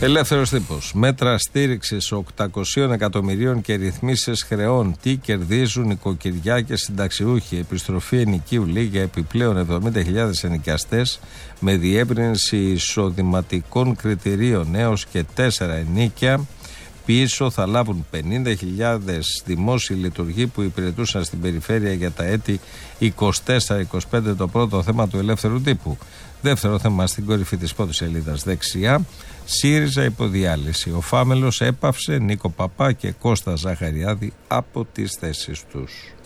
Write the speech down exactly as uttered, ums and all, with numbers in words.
Ελεύθερος τύπος. Μέτρα στήριξης οκτακόσια εκατομμυρίων και ρυθμίσεις χρεών. Τι κερδίζουν οικοκυριά και συνταξιούχοι. Επιστροφή ενοικίου λέει για επιπλέον εβδομήντα χιλιάδες ενοικιαστές με διεύρυνση εισοδηματικών κριτηρίων έως και τέσσερα ενίκια. Πίσω θα λάβουν πενήντα χιλιάδες δημόσιοι λειτουργοί που υπηρετούσαν στην περιφέρεια για τα έτη είκοσι τέσσερα είκοσι πέντε, το πρώτο θέμα του ελεύθερου τύπου. Δεύτερο θέμα στην κορυφή της πρώτης σελίδας δεξιά. ΣΥΡΙΖΑ υποδιάλυση. Ο Φάμελος έπαυσε Νίκο Παπά και Κώστα Ζαχαριάδη από τις θέσεις τους.